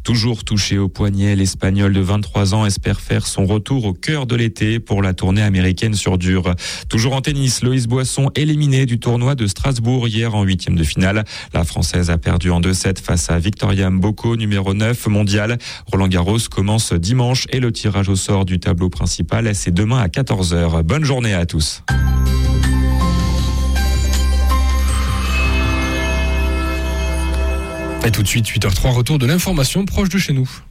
Toujours touché au poignet, l'Espagnol de 23 ans espère faire son retour au cœur de l'été pour la tournée américaine sur dur. Toujours en tennis, Loïs Boisson éliminé du tournoi de Strasbourg hier en 8e de finale. La Française a perdu en 2-7 face à Victoria Mboko, numéro 9 mondial. Roland Garros commence dimanche et le tirage au sort du tableau principal, c'est demain à 14h. Bonne journée à tous. Et tout de suite, 8h03, retour de l'information proche de chez nous.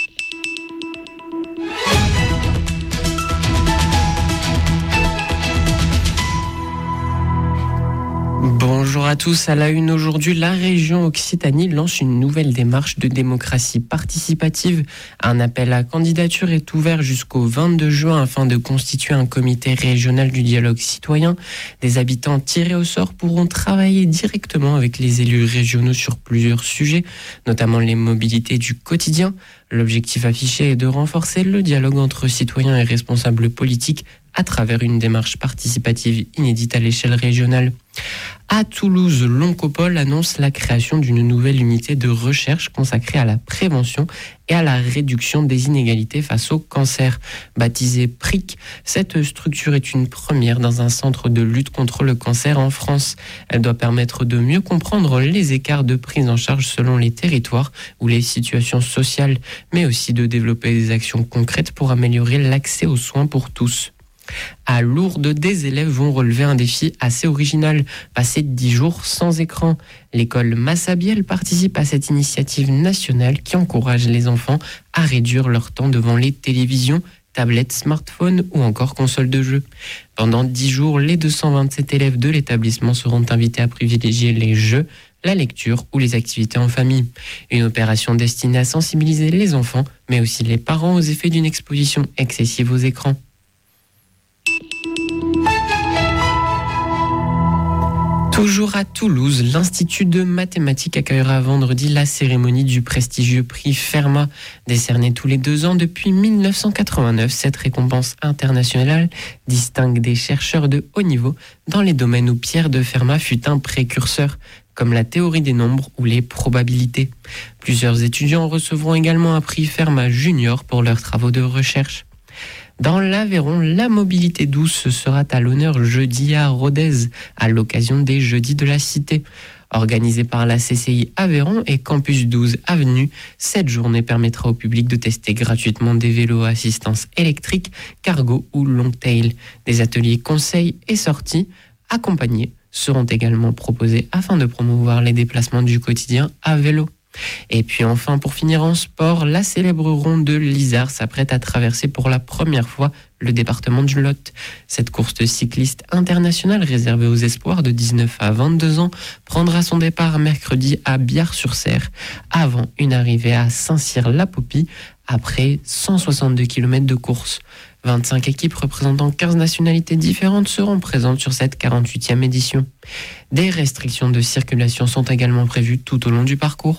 Bonjour à tous, à la une aujourd'hui, la région Occitanie lance une nouvelle démarche de démocratie participative. Un appel à candidature est ouvert jusqu'au 22 juin afin de constituer un comité régional du dialogue citoyen. Des habitants tirés au sort pourront travailler directement avec les élus régionaux sur plusieurs sujets, notamment les mobilités du quotidien. L'objectif affiché est de renforcer le dialogue entre citoyens et responsables politiques à travers une démarche participative inédite à l'échelle régionale. À Toulouse, l'Oncopole annonce la création d'une nouvelle unité de recherche consacrée à la prévention et à la réduction des inégalités face au cancer. Baptisée PRIC, cette structure est une première dans un centre de lutte contre le cancer en France. Elle doit permettre de mieux comprendre les écarts de prise en charge selon les territoires ou les situations sociales, mais aussi de développer des actions concrètes pour améliorer l'accès aux soins pour tous. À Lourdes, des élèves vont relever un défi assez original, passer 10 jours sans écran. L'école Massabielle participe à cette initiative nationale qui encourage les enfants à réduire leur temps devant les télévisions, tablettes, smartphones ou encore consoles de jeux. Pendant 10 jours, les 227 élèves de l'établissement seront invités à privilégier les jeux, la lecture ou les activités en famille. Une opération destinée à sensibiliser les enfants, mais aussi les parents aux effets d'une exposition excessive aux écrans. Toujours à Toulouse, l'Institut de mathématiques accueillera vendredi la cérémonie du prestigieux prix Fermat. Décerné tous les 2 ans depuis 1989, cette récompense internationale distingue des chercheurs de haut niveau dans les domaines où Pierre de Fermat fut un précurseur, comme la théorie des nombres ou les probabilités. Plusieurs étudiants recevront également un prix Fermat Junior pour leurs travaux de recherche. Dans l'Aveyron, la mobilité douce sera à l'honneur jeudi à Rodez, à l'occasion des Jeudis de la Cité. Organisée par la CCI Aveyron et Campus 12 Avenue, cette journée permettra au public de tester gratuitement des vélos à assistance électrique, cargo ou long tail. Des ateliers conseils et sorties accompagnés seront également proposés afin de promouvoir les déplacements du quotidien à vélo. Et puis enfin, pour finir en sport, la célèbre ronde de l'Isard s'apprête à traverser pour la première fois le département du Lot. Cette course cycliste internationale réservée aux espoirs de 19 à 22 ans prendra son départ mercredi à Biars-sur-Cère, avant une arrivée à Saint-Cyr-la-Popie après 162 km de course. 25 équipes représentant 15 nationalités différentes seront présentes sur cette 48e édition. Des restrictions de circulation sont également prévues tout au long du parcours.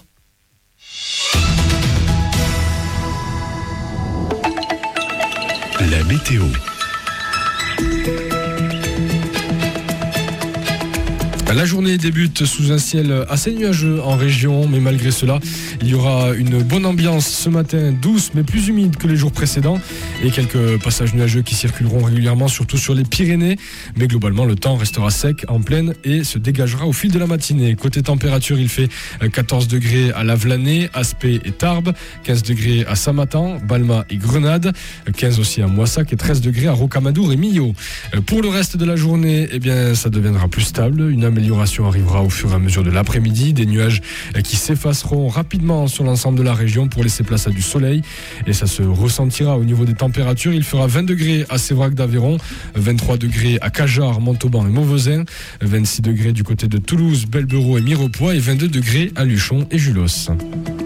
La météo. La journée débute sous un ciel assez nuageux en région, mais malgré cela, il y aura une bonne ambiance ce matin, douce mais plus humide que les jours précédents, et quelques passages nuageux qui circuleront régulièrement, surtout sur les Pyrénées. Mais globalement, le temps restera sec en plaine et se dégagera au fil de la matinée. Côté température, il fait 14 degrés à Lavelanet, Aspet et Tarbes, 15 degrés à Samatan, Balma et Grenade, 15 aussi à Moissac et 13 degrés à Rocamadour et Millau. Pour le reste de la journée, ça deviendra plus stable. Une amélioration arrivera au fur et à mesure de l'après-midi. Des nuages qui s'effaceront rapidement sur l'ensemble de la région pour laisser place à du soleil. Et ça se ressentira au niveau des températures. Il fera 20 degrés à Sévrac d'Aveyron, 23 degrés à Cajar, Montauban et Mauvezin, 26 degrés du côté de Toulouse, Belberot et Mirepoix et 22 degrés à Luchon et Julos.